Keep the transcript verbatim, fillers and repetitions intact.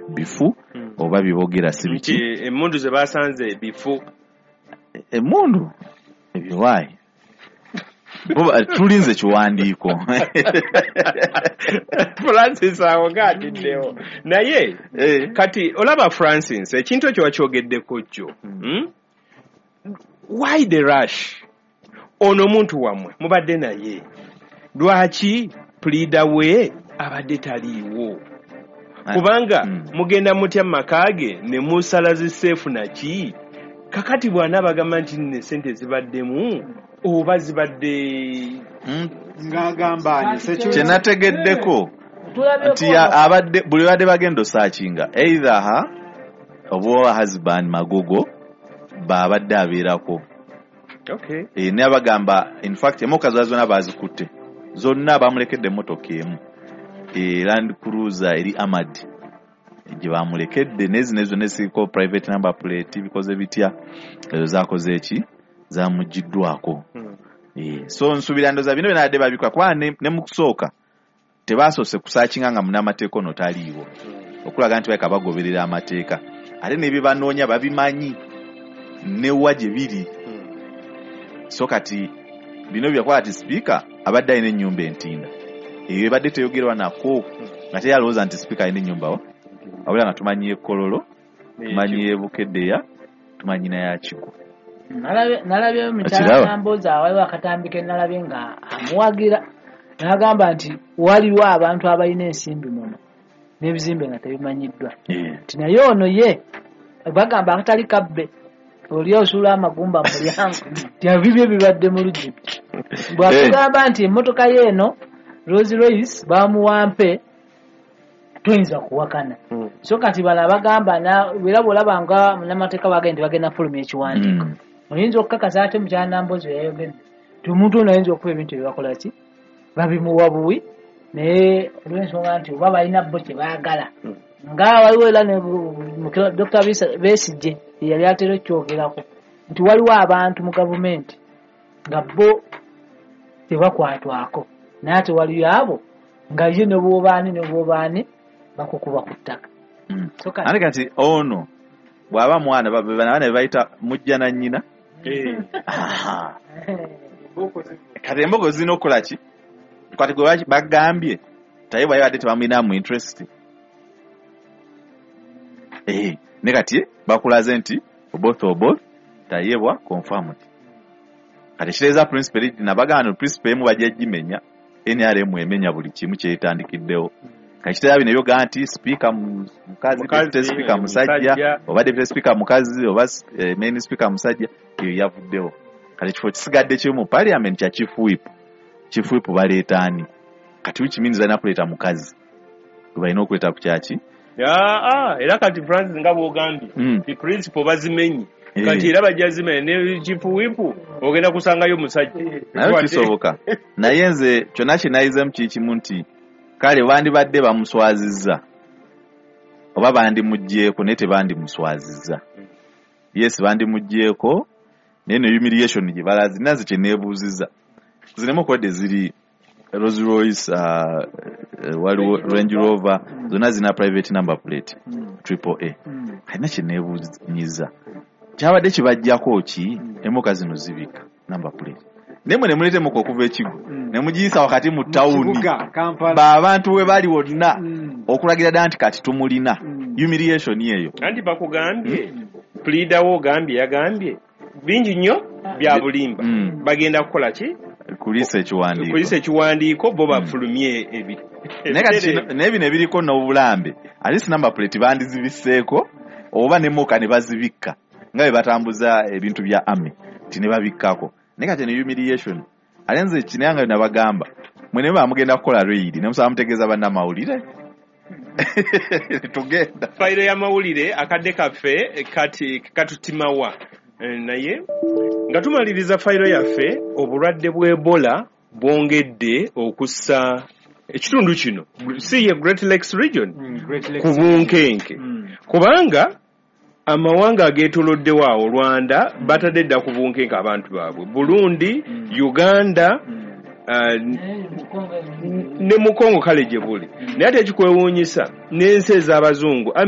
bifu mm. oba bibogera si biki emmundu ze basanze bifu emmundu ebiwayi Boba tulinze kiwandiiko Francis awo gaatiddewo naye eh. kati olaba Francis ekintu ekyo wakyogeddeko kyo hmm? Why the rush ono omuntu wammwe mubadde naye lwaki pleader we abadde taliiwo kubanga mm. mugenda mutya makage ne musala ziseefu naki kakati bwana bagamba nti ne sente zibaddemu oba zibadde ngagamba sekyo kyenategeddeko nti abadde buli badde bagendo saakinga either ha obo husband magogo babadde abeerako okay e ne abagamba in fact emoka zazona bazikutte zonna bamulekedde motoka emu e Land Cruiser eri Amad gye bamulekedde nezi nezo nesiko private number plate because ebitya ezo zakoze eki zamujiddwako hmm. e so nsubira ndoza bino bina ade babikwa kwa ne, ne mukusooka tebasose kusaakinga nga munamateeko notaliiwo hmm. okulaga nti bayika bagoberera amateeka ate ne bibanoonya babimanyi ne waje biri hmm. so kati bino byakola ati speaker abadde ayina ennyumba entinda eyo ebadde teyogerwa nako nga teyalowooza nti speaker ayina ennyumba wa awula nga tumanyiye Kololo tumanyiye Bukeddeya tumanyi naye Kigo nalabye nalabye mutala namboza awaliwo akatambike nalabye nga amuwagira n'agamba nti waliwo abantu abalina ensimbi muno n'ebizimbe nga tebimanyiddwa nti naye ono ye bagamba akatali kabbe oli osula amagumba mu lyango tyabibye bibadde mu Lujjudde bwakugamba nti emmotoka yeeno Rolls Royce bamuwampe tuyinza kuwakana mm. so kati bala bagamba na wera bolaba nga munamateeka bagende bagenda fulumya ekiwandiiko mm. oyinza okukakasa ate mukyana mbozo yayogedde tumuntu ono ayinza okuba ebintu byebakola ki babimuwa buwi naye olw'ensonga nti oba balina bo kye baagala mm. nga waliwo era ne Doctor Besigye yali atera okyogerako nti waliwo abantu mu gavumenti nga bo tebakwatwako naye ate waliyo abo nga ye ne bwobaani ne bwobaani bakukuba ku ttaka mm. so ate kati ono bw'aba mwana bana bebayita mujja na nnyina kati embogo zirina okukola ki kati gwe bagambye taye bwaye badde tebamulinamu interest eh ne kati bakulaze nti both or both tayebwa confirmed kati kireza principal nabagano principal emu bajja jimenya N R M emenya buli kimu kyetandikiddewo kachitera bino byo ganti speaker mukazi deputy speaker musajja oba deputy speaker mukazi oba eh, main speaker musajja iyo yavuddewo kati kifo kisigadde kyo mu parliament kya chief whip chief whip baleetani kati which means ana kuleta mukazi tubaina okuleta ku kyaki ya ah era kati Francis ngabo ogambi mm. the principal bazimenyi kati era bajazime ne chief whip ogenda kusangayo musajja nayo kisoboka naye nze kyonna kinayize mu kikimu nti kale bandi badde bamuswazizza oba bandi mujjeeko ne tebandi muswazizza yes bandi mujjeeko neno humiliation gye balazi nazi kye neebuuzizza ziremo kodde ziri Rolls Royce uh, uh, waliwo Range Rover zonna zina private number plate triple A kalina kye neebuuzizza kyabadde kibajjako ki emoka zino zibika number plate nemwe ne mulete muko okuva ekigo mm. ne mugiyisa wakati mu tawuni ba abantu we bali wonna mm. okulagira danti kati tumulina mm. humiliation yeyo anti bakugambye mm. pleader wo gambye yagambye bingi nnyo bya bulimba mm. bagenda kukola ki kulisa ekiwandiiko kulisa ekiwandiiko bo bafulumye mm. ebi nekati nebi ne biriko n'obulambe alisi number plate bandizibiseeko oba ne moka ne bazibikka ngabe batambuza ebintu bya ame tine babikkako nekati ne humiliation alenze kinanga nabagamba mwene bamugenda kukola raid ne musaba mutegeeza banna mawulire tugenda faire ya mawulire akadde kaffe kati katutimawa naye nga tumaliriza faire yaffe obulwadde bw'Ebola bwongedde okussa ekitundu kino si ye Great Lakes region mm, Great Lakes ku bunkenke mm. kubanga amawanga ageetolodde waawo Rwanda mm. batadde dda ku bunkenke abantu baabwe Burundi mm. Uganda mm. Uh, ne mu Kongo kale gye buli naye ate ekikwewuunyisa n'ensi ez'abazungu